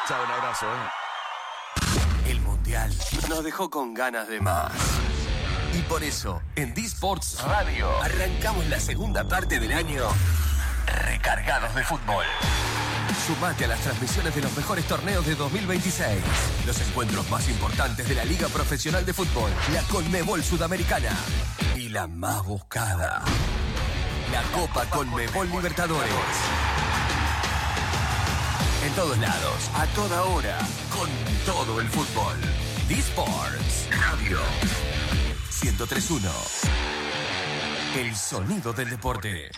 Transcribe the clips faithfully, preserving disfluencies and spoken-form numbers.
Chao, un abrazo. ¿eh? El Mundial nos dejó con ganas de más. Y por eso, en D-Sports Radio, arrancamos la segunda parte del año recargados de fútbol. Sumate a las transmisiones de los mejores torneos de dos mil veintiséis. Los encuentros más importantes de la Liga Profesional de Fútbol, la Conmebol Sudamericana y la más buscada, la Copa Conmebol Libertadores. En todos lados, a toda hora, con todo el fútbol. D-Sports Radio ciento tres punto uno. El sonido del deporte.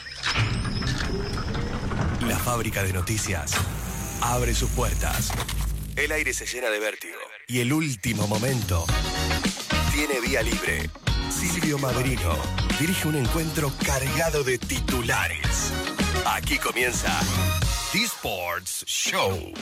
La fábrica de noticias abre sus puertas. El aire se llena de vértigo. Y el último momento tiene vía libre. Silvio Maverino dirige un encuentro cargado de titulares. Aquí comienza D-Sports Show.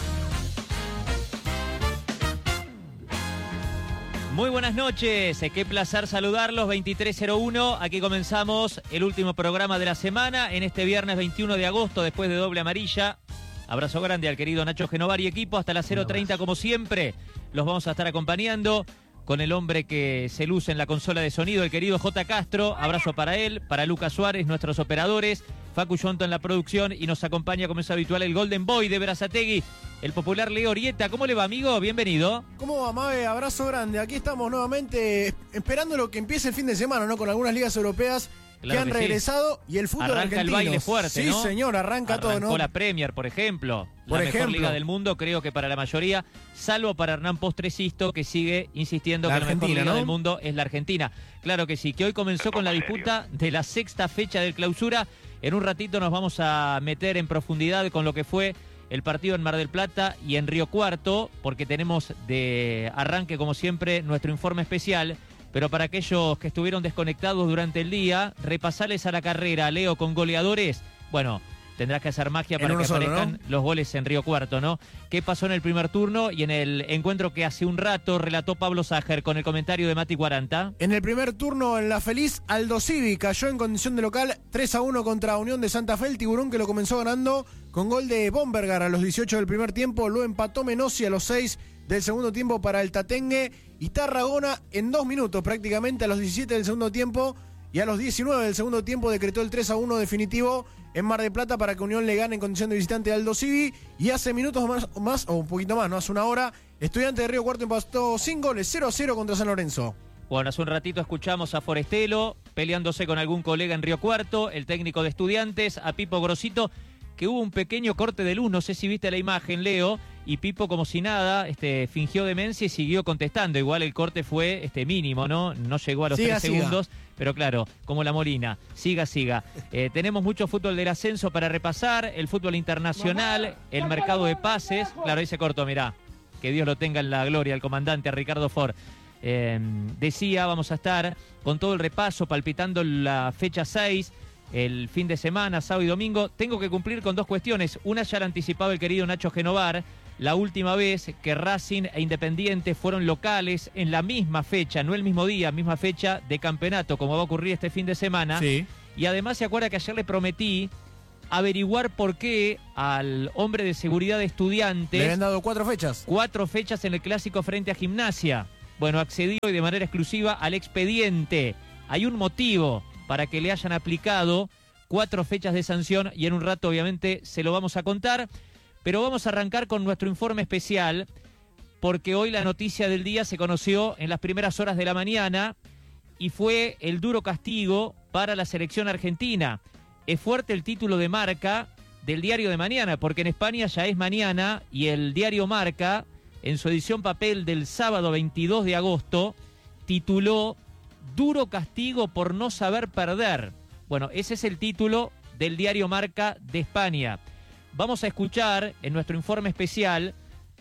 Muy buenas noches, qué placer saludarlos, veintitrés cero uno, aquí comenzamos el último programa de la semana, en este viernes veintiuno de agosto, después de doble amarilla. Abrazo grande al querido Nacho Genovar y equipo, hasta las cero treinta como siempre, los vamos a estar acompañando con el hombre que se luce en la consola de sonido, el querido J. Castro, abrazo para él, para Lucas Suárez, nuestros operadores, Facu Yonto en la producción y nos acompaña como es habitual el Golden Boy de Berazategui, el popular Leo Orieta. ¿Cómo le va, amigo? Bienvenido. ¿Cómo va, Mabe? Abrazo grande. Aquí estamos nuevamente esperando lo que empiece el fin de semana, ¿no? Con algunas ligas europeas claro que han que regresado sí. Y el fútbol arranca argentino. el baile fuerte, sí, ¿no? Sí, señor, arranca Arrancó todo, ¿no? la Premier, por ejemplo. Por la ejemplo. mejor liga del mundo, creo que para la mayoría, salvo para Hernán Postrecisto, que sigue insistiendo la que la mejor liga ¿no? del mundo es la Argentina. Claro que sí, que hoy comenzó con la disputa de la sexta fecha del clausura. En un ratito nos vamos a meter en profundidad con lo que fue el partido en Mar del Plata y en Río Cuarto, porque tenemos de arranque, como siempre, nuestro informe especial. Pero para aquellos que estuvieron desconectados durante el día, repasarles a la carrera, Leo, con goleadores. Bueno, tendrás que hacer magia para que solo, aparezcan ¿no? los goles en Río Cuarto, ¿no? ¿Qué pasó en el primer turno y en el encuentro que hace un rato relató Pablo Sájer con el comentario de Mati Cuaranta? En el primer turno, en la feliz, Aldosivi cayó en condición de local tres a uno contra Unión de Santa Fe. El Tiburón que lo comenzó ganando con gol de Bombergar a los dieciocho del primer tiempo. Lo empató Menossi a los seis del segundo tiempo para el Tatengue. Y Tarragona en dos minutos prácticamente a los diecisiete del segundo tiempo. Y a los diecinueve del segundo tiempo decretó el tres a uno definitivo en Mar del Plata para que Unión le gane en condición de visitante a Aldosivi. Y hace minutos más, más, o un poquito más, no hace una hora, Estudiante de Río Cuarto empató sin goles, cero a cero contra San Lorenzo. Bueno, hace un ratito escuchamos a Forestelo peleándose con algún colega en Río Cuarto, el técnico de Estudiantes, a Pipo Grosito, que hubo un pequeño corte de luz, no sé si viste la imagen, Leo, y Pipo como si nada, este, fingió demencia y siguió contestando. Igual el corte fue este, mínimo, ¿no? No llegó a los siga, tres siga. segundos, pero claro, como la Molina, siga, siga. Eh, tenemos mucho fútbol del ascenso para repasar, el fútbol internacional, el mercado de pases, claro, ahí se cortó, mirá, que Dios lo tenga en la gloria, el comandante, a Ricardo Ford. Eh, decía, vamos a estar con todo el repaso, palpitando la fecha seis, el fin de semana, sábado y domingo. Tengo que cumplir con dos cuestiones. Una ya la anticipaba el querido Nacho Genovar. La última vez que Racing e Independiente fueron locales en la misma fecha, no el mismo día, misma fecha de campeonato, como va a ocurrir este fin de semana. Sí. Y además se acuerda que ayer le prometí averiguar por qué al hombre de seguridad de Estudiantes Le habían dado cuatro fechas. Cuatro fechas en el clásico frente a Gimnasia. Bueno, accedió y de manera exclusiva al expediente. Hay un motivo para que le hayan aplicado cuatro fechas de sanción y en un rato obviamente se lo vamos a contar. Pero vamos a arrancar con nuestro informe especial porque hoy la noticia del día se conoció en las primeras horas de la mañana y fue el duro castigo para la selección argentina. Es fuerte el título de Marca del diario de mañana, porque en España ya es mañana y el diario Marca, en su edición papel del sábado veintidós de agosto, tituló Duro castigo por no saber perder. Bueno, ese es el título del diario Marca de España. Vamos a escuchar en nuestro informe especial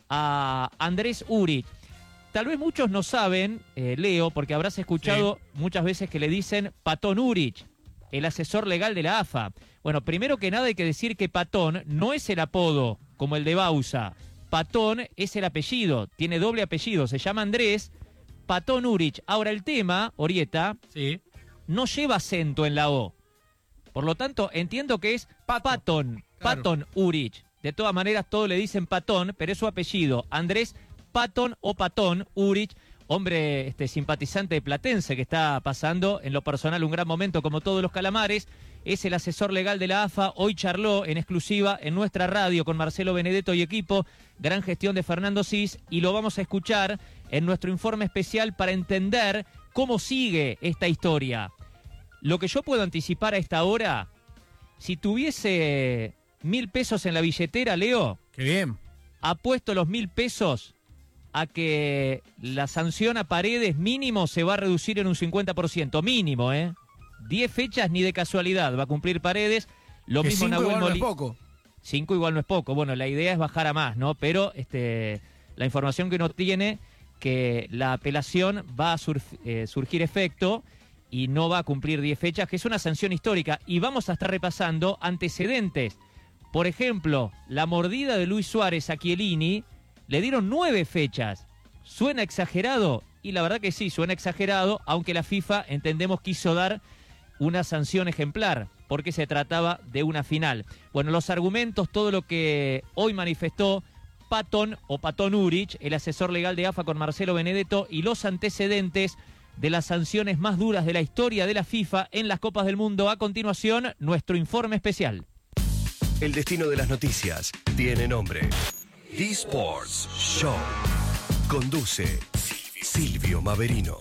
a Andrés Uric. Tal vez muchos no saben, eh, Leo, porque habrás escuchado sí. muchas veces que le dicen Patón Uric, el asesor legal de la A F A. Bueno, primero que nada hay que decir que Patón no es el apodo como el de Bausa. Patón es el apellido, tiene doble apellido, se llama Andrés Patón Uric. Ahora el tema, Orieta, sí. no lleva acento en la O. Por lo tanto, entiendo que es Patón, claro. Patón Uric. De todas maneras, todos le dicen Patón, pero es su apellido. Andrés Patón o Patón Urich, hombre este, simpatizante de Platense que está pasando en lo personal un gran momento como todos los calamares. Es el asesor legal de la A F A. Hoy charló en exclusiva en nuestra radio con Marcelo Benedetto y equipo. Gran gestión de Fernando Sis y lo vamos a escuchar en nuestro informe especial para entender cómo sigue esta historia. Lo que yo puedo anticipar a esta hora, si tuviese mil pesos en la billetera, Leo, Qué bien. apuesto los mil pesos a que la sanción a Paredes mínimo se va a reducir en un cincuenta por ciento. Mínimo, ¿eh? diez fechas ni de casualidad va a cumplir Paredes. Lo Que mismo cinco Nahuel igual no es Molina. poco. Cinco igual no es poco. Bueno, la idea es bajar a más, ¿no? Pero este, la información que uno tiene, que la apelación va a surf, eh, surgir efecto y no va a cumplir diez fechas, que es una sanción histórica. Y vamos a estar repasando antecedentes. Por ejemplo, la mordida de Luis Suárez a Chiellini, le dieron nueve fechas. ¿Suena exagerado? Y la verdad que sí, suena exagerado, aunque la FIFA, entendemos, quiso dar una sanción ejemplar, porque se trataba de una final. Bueno, los argumentos, todo lo que hoy manifestó Patón o Patón Urich, el asesor legal de A F A con Marcelo Benedetto, y los antecedentes de las sanciones más duras de la historia de la FIFA en las Copas del Mundo. A continuación, nuestro informe especial. El destino de las noticias tiene nombre. eSports Show. Conduce Silvio Maverino.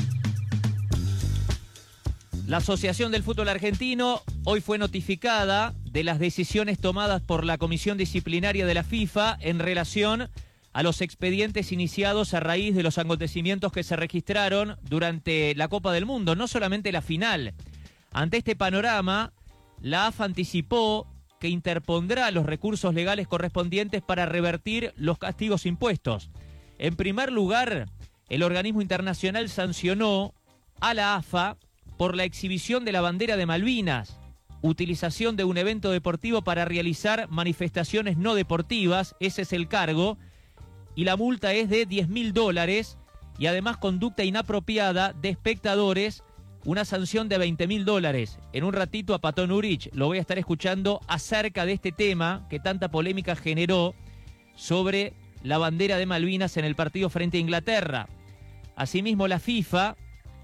La Asociación del Fútbol Argentino hoy fue notificada de las decisiones tomadas por la Comisión Disciplinaria de la FIFA en relación a los expedientes iniciados a raíz de los acontecimientos que se registraron durante la Copa del Mundo, no solamente la final. Ante este panorama, la A F A anticipó que interpondrá los recursos legales correspondientes para revertir los castigos impuestos. En primer lugar, el organismo internacional sancionó a la A F A por la exhibición de la bandera de Malvinas, utilización de un evento deportivo para realizar manifestaciones no deportivas, ese es el cargo, y la multa es de diez mil dólares, y además conducta inapropiada de espectadores, una sanción de veinte mil dólares. En un ratito a Patón Urich lo voy a estar escuchando acerca de este tema que tanta polémica generó sobre la bandera de Malvinas en el partido frente a Inglaterra. Asimismo, la FIFA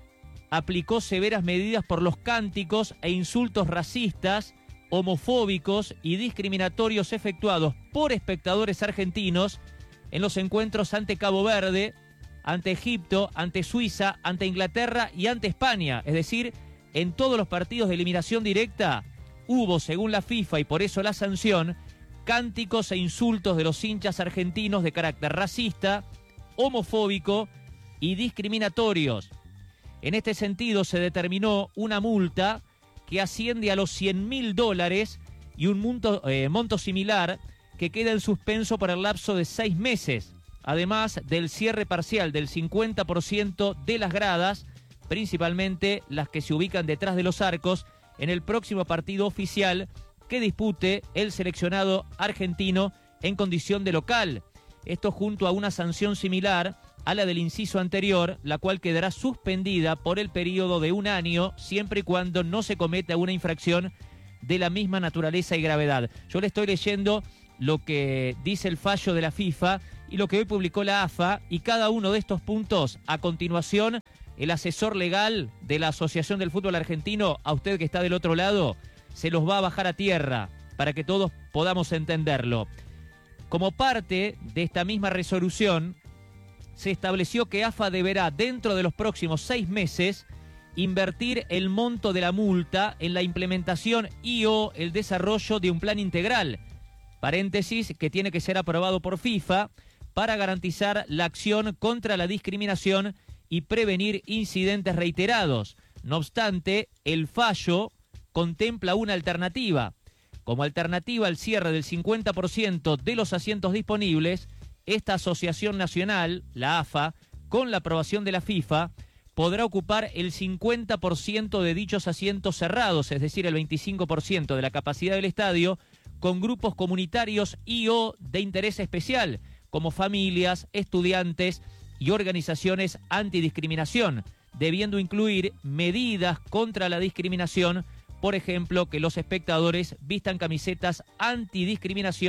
aplicó severas medidas por los cánticos e insultos racistas, homofóbicos y discriminatorios efectuados por espectadores argentinos en los encuentros ante Cabo Verde, ante Egipto, ante Suiza, ante Inglaterra y ante España. Es decir, en todos los partidos de eliminación directa hubo, según la FIFA, y por eso la sanción, cánticos e insultos de los hinchas argentinos de carácter racista, homofóbico y discriminatorios. En este sentido, se determinó una multa que asciende a los cien mil dólares y un monto, eh, monto similar que queda en suspenso por el lapso de seis meses, además del cierre parcial del cincuenta por ciento de las gradas, principalmente las que se ubican detrás de los arcos, en el próximo partido oficial que dispute el seleccionado argentino en condición de local. Esto junto a una sanción similar a la del inciso anterior, la cual quedará suspendida por el periodo de un año, siempre y cuando no se cometa una infracción de la misma naturaleza y gravedad. Yo le estoy leyendo lo que dice el fallo de la FIFA y lo que hoy publicó la A F A, y cada uno de estos puntos, a continuación, el asesor legal de la Asociación del Fútbol Argentino, a usted que está del otro lado, se los va a bajar a tierra para que todos podamos entenderlo. Como parte de esta misma resolución, se estableció que A F A deberá, dentro de los próximos seis meses, invertir el monto de la multa en la implementación y o el desarrollo de un plan integral, paréntesis, que tiene que ser aprobado por FIFA, para garantizar la acción contra la discriminación y prevenir incidentes reiterados. No obstante, el fallo contempla una alternativa. Como alternativa al cierre del cincuenta por ciento de los asientos disponibles, esta asociación nacional, la A F A, con la aprobación de la FIFA, podrá ocupar el cincuenta por ciento de dichos asientos cerrados, es decir, el veinticinco por ciento de la capacidad del estadio, con grupos comunitarios y o de interés especial, como familias, estudiantes y organizaciones antidiscriminación, debiendo incluir medidas contra la discriminación, por ejemplo, que los espectadores vistan camisetas antidiscriminación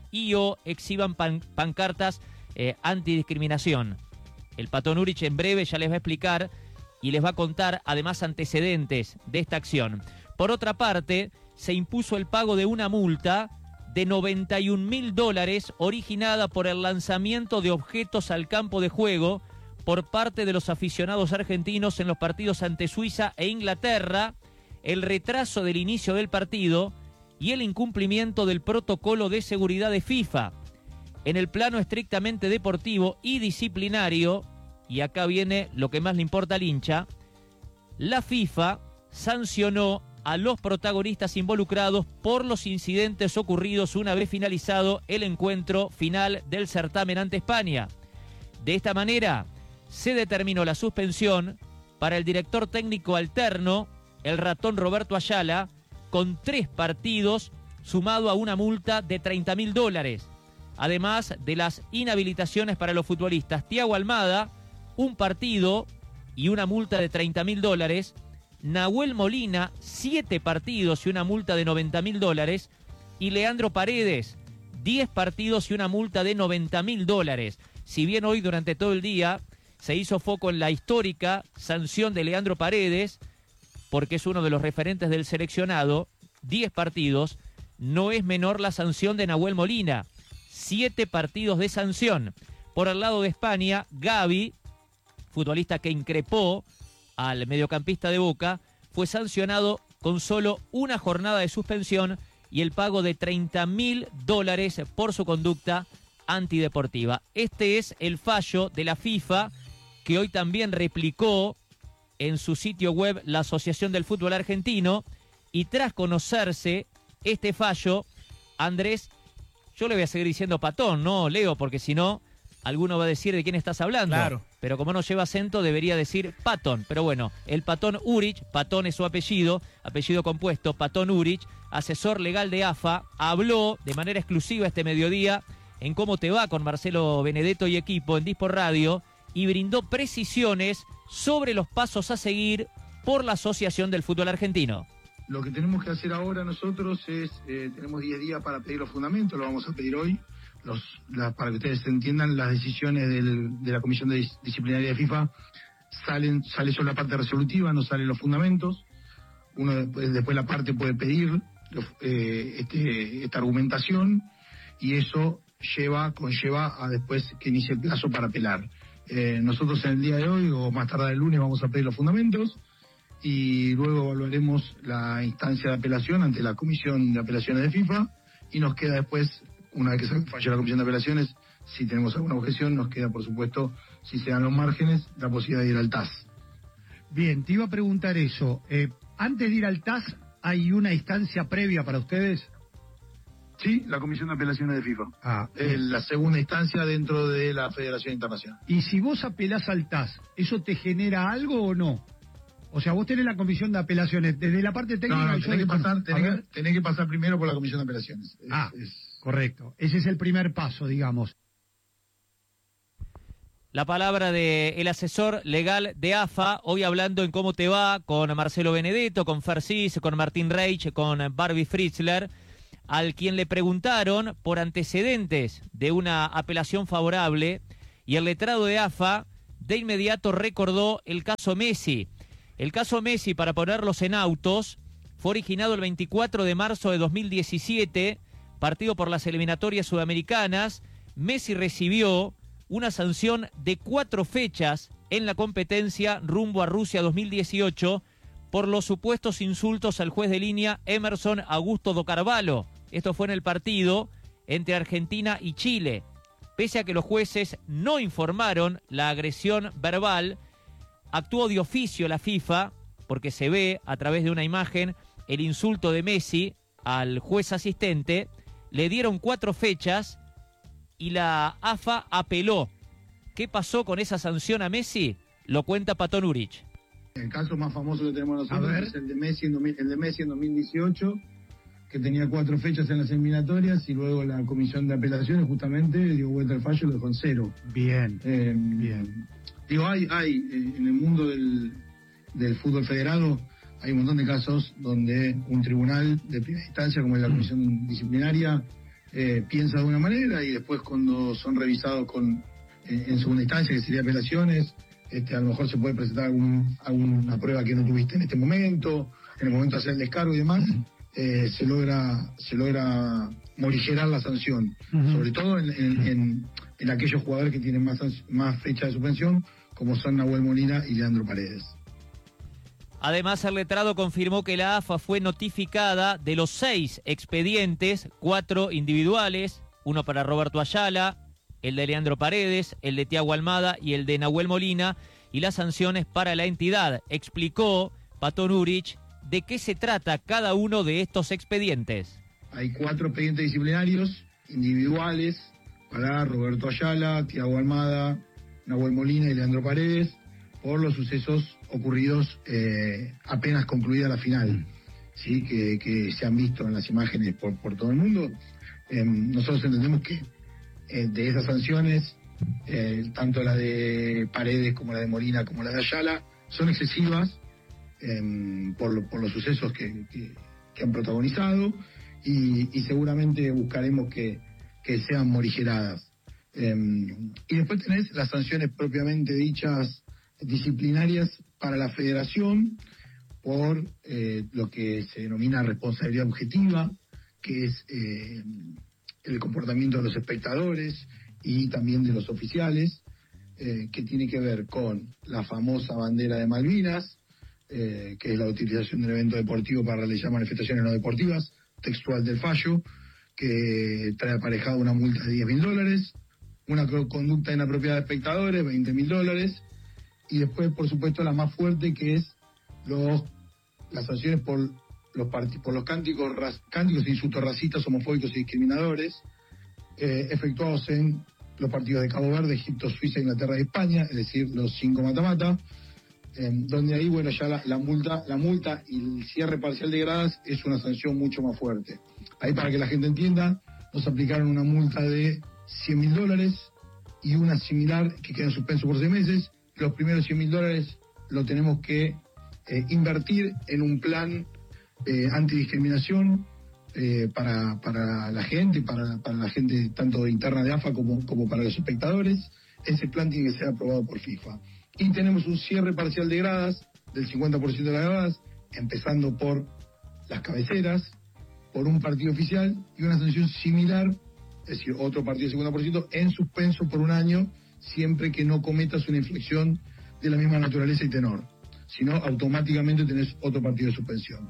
y o exhiban pan, pancartas eh, antidiscriminación. El Patón Urich en breve ya les va a explicar y les va a contar además antecedentes de esta acción. Por otra parte, se impuso el pago de una multa de noventa y un mil dólares originada por el lanzamiento de objetos al campo de juego por parte de los aficionados argentinos en los partidos ante Suiza e Inglaterra, el retraso del inicio del partido y el incumplimiento del protocolo de seguridad de FIFA. En el plano estrictamente deportivo y disciplinario, y acá viene lo que más le importa al hincha, la FIFA sancionó a los protagonistas involucrados por los incidentes ocurridos una vez finalizado el encuentro final del certamen ante España. De esta manera, se determinó la suspensión para el director técnico alterno, el ratón Roberto Ayala, con tres partidos, sumado a una multa de treinta mil dólares. Además de las inhabilitaciones para los futbolistas Thiago Almada, un partido y una multa de treinta mil dólares, Nahuel Molina, siete partidos y una multa de noventa mil dólares, y Leandro Paredes, diez partidos y una multa de noventa mil dólares. Si bien hoy durante todo el día se hizo foco en la histórica sanción de Leandro Paredes, porque es uno de los referentes del seleccionado, diez partidos, no es menor la sanción de Nahuel Molina, siete partidos de sanción. Por el lado de España, Gavi, futbolista que increpó al mediocampista de Boca, fue sancionado con solo una jornada de suspensión y el pago de treinta mil dólares por su conducta antideportiva. Este es el fallo de la FIFA, que hoy también replicó en su sitio web la Asociación del Fútbol Argentino, y tras conocerse este fallo, Andrés, yo le voy a seguir diciendo Patón, no Leo, porque si no, alguno va a decir de quién estás hablando. Claro. Pero como no lleva acento, debería decir Patón. Pero bueno, el Patón Urich, Patón es su apellido, apellido compuesto, Patón Urich, asesor legal de A F A, habló de manera exclusiva este mediodía en Cómo Te Va con Marcelo Benedetto y equipo en Disport Radio, y brindó precisiones sobre los pasos a seguir por la Asociación del Fútbol Argentino. Lo que tenemos que hacer ahora nosotros es, eh, tenemos diez días para pedir los fundamentos, lo vamos a pedir hoy, los, la, para que ustedes entiendan, las decisiones del, de la Comisión de Dis- Disciplinaria de FIFA salen, sale solo la parte resolutiva, no salen los fundamentos. Uno después, después la parte puede pedir eh, este, esta argumentación, y eso lleva, conlleva a después que inicie el plazo para apelar. Eh, nosotros en el día de hoy o más tarde el lunes vamos a pedir los fundamentos y luego evaluaremos la instancia de apelación ante la Comisión de Apelaciones de FIFA, y nos queda después, una vez que se falle la Comisión de Apelaciones, si tenemos alguna objeción, nos queda por supuesto, si se dan los márgenes, la posibilidad de ir al T A S. Bien, te iba a preguntar eso. Eh, antes de ir al T A S, ¿hay una instancia previa para ustedes? Sí, la Comisión de Apelaciones de FIFA. Ah, eh, la segunda instancia dentro de la Federación Internacional. Y si vos apelás al T A S, ¿eso te genera algo o no? O sea, vos tenés la Comisión de Apelaciones, desde la parte técnica... No, no, yo tenés, que de... pasar, tenés, que, tenés que pasar primero por la Comisión de Apelaciones. Es, Ah, es... correcto. Ese es el primer paso, digamos. La palabra del asesor legal de A F A, hoy hablando en Cómo Te Va con Marcelo Benedetto, con Fersis, con Martín Reich, con Barbie Fritzler, al quien le preguntaron por antecedentes de una apelación favorable, y el letrado de A F A de inmediato recordó el caso Messi. El caso Messi, para ponerlos en autos, fue originado el veinticuatro de marzo de dos mil diecisiete, partido por las eliminatorias sudamericanas. Messi recibió una sanción de cuatro fechas en la competencia rumbo a Rusia dos mil dieciocho por los supuestos insultos al juez de línea Emerson Augusto do Carvalho. Esto fue en el partido entre Argentina y Chile. Pese a que los jueces no informaron la agresión verbal, actuó de oficio la FIFA, porque se ve a través de una imagen el insulto de Messi al juez asistente. Le dieron cuatro fechas y la A F A apeló. ¿Qué pasó con esa sanción a Messi? Lo cuenta Patón Urich. El caso más famoso que tenemos nosotros ver. es el de Messi en, el de Messi en dos mil dieciocho, que tenía cuatro fechas en las eliminatorias, y luego la Comisión de Apelaciones justamente dio vuelta al fallo y lo dejó en cero. Bien, Eh, bien. Digo, hay, hay eh, en el mundo del, del fútbol federado, hay un montón de casos donde un tribunal de primera instancia, como es la Comisión Disciplinaria, eh, piensa de una manera y después cuando son revisados con eh, en segunda instancia, que sería apelaciones, este, a lo mejor se puede presentar algún, alguna prueba que no tuviste en este momento, en el momento de hacer el descargo y demás, eh, se logra se logra morigerar la sanción, uh-huh. sobre todo en, en, en, en aquellos jugadores que tienen más, más fecha de suspensión, como son Nahuel Molina y Leandro Paredes. Además, el letrado confirmó que la A F A fue notificada de los seis expedientes, cuatro individuales, uno para Roberto Ayala, el de Leandro Paredes, el de Thiago Almada y el de Nahuel Molina, y las sanciones para la entidad. Explicó Patón Urich de qué se trata cada uno de estos expedientes. Hay cuatro expedientes disciplinarios individuales para Roberto Ayala, Thiago Almada, Nahuel Molina y Leandro Paredes, por los sucesos ocurridos eh, apenas concluida la final, ¿sí? que, que se han visto en las imágenes por, por todo el mundo. Eh, nosotros entendemos que eh, de esas sanciones, eh, tanto la de Paredes como la de Molina como la de Ayala, son excesivas eh, por, lo, por los sucesos que, que, que han protagonizado y, y seguramente buscaremos que, que sean morigeradas. Eh, y después tenés las sanciones propiamente dichas disciplinarias para la federación por eh, lo que se denomina responsabilidad objetiva, que es eh, el comportamiento de los espectadores y también de los oficiales, eh, que tiene que ver con la famosa bandera de Malvinas, eh, que es la utilización del evento deportivo para realizar manifestaciones no deportivas, textual del fallo, que trae aparejado una multa de diez mil dólares, una conducta inapropiada de espectadores, veinte mil dólares, y después, por supuesto, la más fuerte, que es los las sanciones por los part- por los cánticos, ras- cánticos e insultos racistas, homofóbicos y discriminadores, eh, efectuados en los partidos de Cabo Verde, Egipto, Suiza, Inglaterra y España, es decir, los cinco mata-mata, eh, donde ahí, bueno, ya la, la multa la multa y el cierre parcial de gradas es una sanción mucho más fuerte. Ahí, para que la gente entienda, nos aplicaron una multa de cien mil dólares y una similar que queda en suspenso por seis meses. Los primeros cien mil dólares lo tenemos que eh, invertir en un plan eh, antidiscriminación eh, para, para la gente, para, para la gente tanto interna de A F A como, como para los espectadores. Ese plan tiene que ser aprobado por FIFA. Y tenemos un cierre parcial de gradas del cincuenta por ciento de las gradas, empezando por las cabeceras, por un partido oficial y una sanción similar, es decir, otro partido de cincuenta por ciento en suspenso por un año, siempre que no cometas una infracción de la misma naturaleza y tenor, sino automáticamente tenés otro partido de suspensión.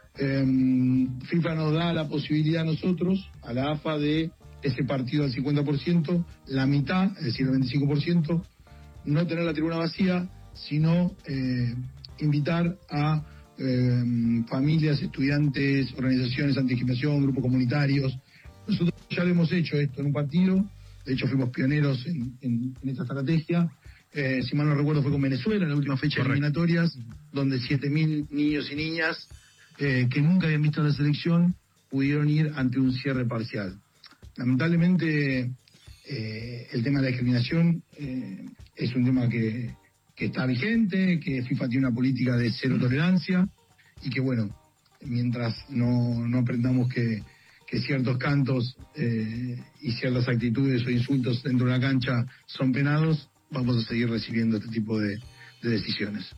Eh, FIFA nos da la posibilidad a nosotros, a la A F A, de ese partido al cincuenta por ciento, la mitad, es decir, el veinticinco por ciento, no tener la tribuna vacía, sino eh, invitar a eh, familias, estudiantes, organizaciones antidiscriminación, grupos comunitarios. Nosotros ya lo hemos hecho esto en un partido. De hecho, fuimos pioneros en, en, en esta estrategia. Eh, si mal no recuerdo, fue con Venezuela en la última fecha de eliminatorias, donde siete mil niños y niñas eh, que nunca habían visto la selección pudieron ir ante un cierre parcial. Lamentablemente, eh, el tema de la discriminación eh, es un tema que, que está vigente, que FIFA tiene una política de cero tolerancia y que, bueno, mientras no, no aprendamos que que ciertos cantos eh, y ciertas actitudes o insultos dentro de la cancha son penados, vamos a seguir recibiendo este tipo de, de decisiones.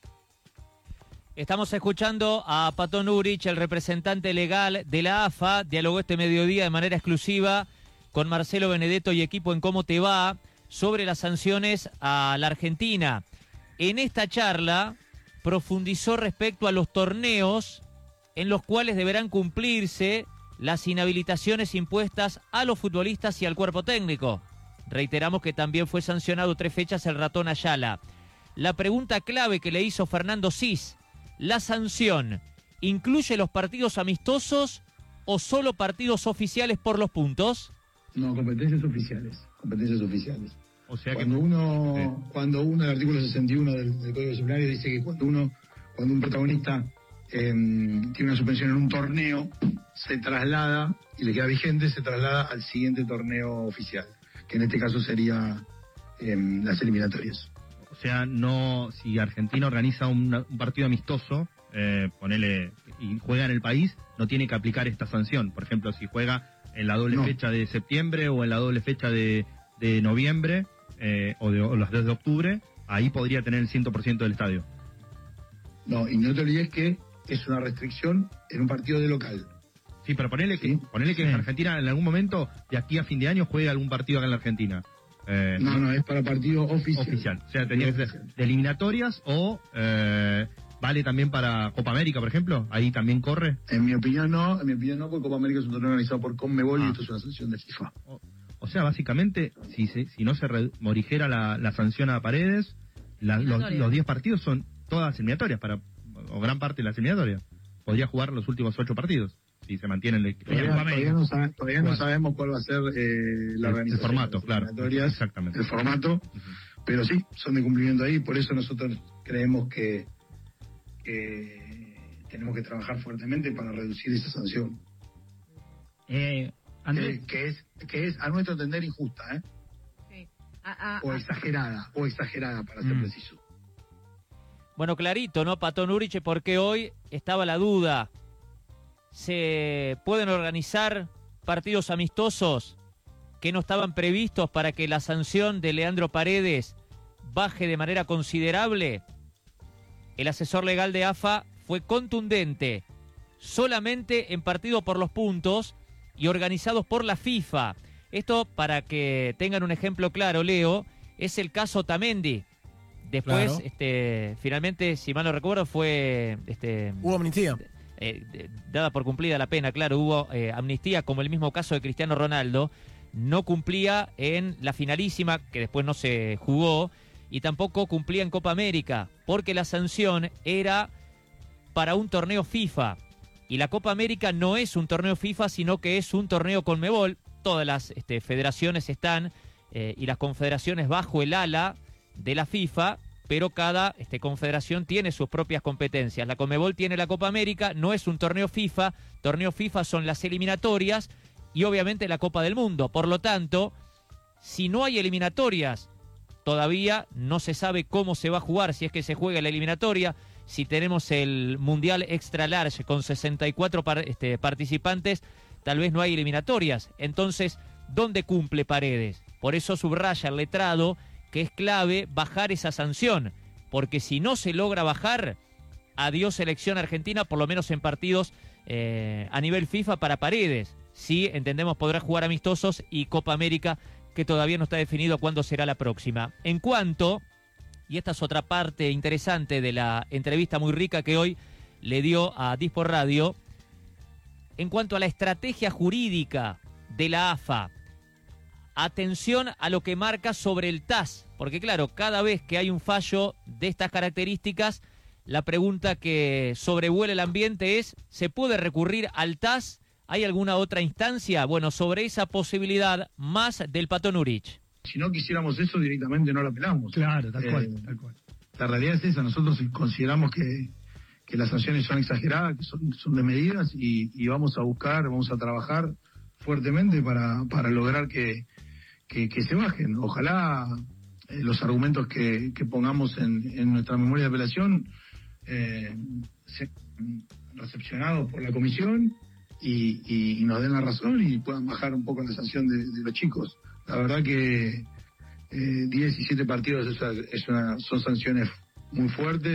Estamos escuchando a Patón Urich, el representante legal de la A F A, dialogó este mediodía de manera exclusiva con Marcelo Benedetto y equipo en Cómo Te Va sobre las sanciones a la Argentina. En esta charla profundizó respecto a los torneos en los cuales deberán cumplirse las inhabilitaciones impuestas a los futbolistas y al cuerpo técnico. Reiteramos que también fue sancionado tres fechas el ratón Ayala. La pregunta clave que le hizo Fernando Cis, ¿la sanción incluye los partidos amistosos o solo partidos oficiales por los puntos? No, competencias oficiales, competencias oficiales. O sea cuando que uno, sí. cuando uno, el artículo sesenta y uno del, del Código Disciplinario dice que cuando uno, cuando un protagonista eh, tiene una suspensión en un torneo, se traslada, y le queda vigente, se traslada al siguiente torneo oficial, que en este caso sería eh, las eliminatorias. O sea, no, si Argentina organiza un, un partido amistoso, eh, ponele, y juega en el país, no tiene que aplicar esta sanción. Por ejemplo, si juega en la doble No. fecha de septiembre o en la doble fecha de, de noviembre eh, o, de, o las dos de octubre, ahí podría tener el cien por ciento del estadio. No, y no te olvides que es una restricción en un partido de local. Sí, pero ponele que, Sí. ponele que Sí. en Argentina en algún momento, de aquí a fin de año, juegue algún partido acá en la Argentina. Eh, No, no, es para partido oficial. Oficial. O sea, tendría que ser Oficial. de eliminatorias o eh, vale también para Copa América, por ejemplo. Ahí también corre. En mi opinión no, en mi opinión no, porque Copa América es un torneo organizado por Conmebol Ah. y esto es una sanción de FIFA. O, o sea, básicamente, si se, si no se re- morigera la, la sanción a Paredes, la- los Eliminatoria. los diez partidos son todas eliminatorias, para o gran parte de las eliminatorias. Podría jugar los últimos ocho partidos, si se mantiene el, Todavía, todavía no, sabe- todavía no Bueno. sabemos cuál va a ser eh, la el, organización. el formato, de las claro. eliminatorias, Exactamente. El formato, pero sí, son de cumplimiento ahí, por eso nosotros creemos que, que tenemos que trabajar fuertemente para reducir esa sanción. Eh, Andrés, Que, que es, que es, a nuestro entender, injusta, ¿eh? Sí. A- a- O a- exagerada, o exagerada, para ser Mm. preciso. Bueno, clarito, ¿no, Pato Nuriche? Porque hoy estaba la duda. ¿Se pueden organizar partidos amistosos que no estaban previstos para que la sanción de Leandro Paredes baje de manera considerable? El asesor legal de A F A fue contundente. Solamente en partido por los puntos y organizados por la FIFA. Esto, para que tengan un ejemplo claro, Leo, es el caso Otamendi. Después, Claro. este, finalmente, si mal no recuerdo, fue este, Hubo amnistía. eh, de- dada por cumplida la pena, claro, hubo eh, amnistía, como el mismo caso de Cristiano Ronaldo. No cumplía en la finalísima, que después no se jugó, y tampoco cumplía en Copa América, porque la sanción era para un torneo FIFA. Y la Copa América no es un torneo FIFA, sino que es un torneo Conmebol. Todas las este, federaciones están eh, y las confederaciones bajo el ala de la FIFA, pero cada este, confederación tiene sus propias competencias. La Conmebol tiene la Copa América, no es un torneo FIFA. Torneo FIFA son las eliminatorias y obviamente la Copa del Mundo. Por lo tanto, si no hay eliminatorias, todavía no se sabe cómo se va a jugar, si es que se juega la eliminatoria. Si tenemos el Mundial Extra Large con sesenta y cuatro par, este, participantes, tal vez no hay eliminatorias. Entonces, ¿dónde cumple Paredes? Por eso subraya el letrado que es clave bajar esa sanción, porque si no se logra bajar, adiós selección argentina, por lo menos en partidos eh, a nivel FIFA para Paredes. Sí, entendemos, podrá jugar amistosos y Copa América, que todavía no está definido cuándo será la próxima. En cuanto... Y esta es otra parte interesante de la entrevista muy rica que hoy le dio a Dispor Radio. En cuanto a la estrategia jurídica de la A F A, atención a lo que marca sobre el T A S, porque claro, cada vez que hay un fallo de estas características, la pregunta que sobrevuela el ambiente es, ¿se puede recurrir al T A S? ¿Hay alguna otra instancia? Bueno, sobre esa posibilidad, más del Pato Nuric. Si no quisiéramos eso, directamente no lo apelamos. claro, tal Eh, cual, tal cual. La realidad es esa, nosotros consideramos que, que las sanciones son exageradas, que son, son desmedidas y, y vamos a buscar, vamos a trabajar fuertemente para, para lograr que, que, que se bajen. Ojalá eh, los argumentos que, que pongamos en, en nuestra memoria de apelación eh, sean recepcionados por la comisión y, y, y nos den la razón y puedan bajar un poco la sanción de, de los chicos. La verdad que eh, diez y siete partidos es una- es una, son sanciones muy fuertes.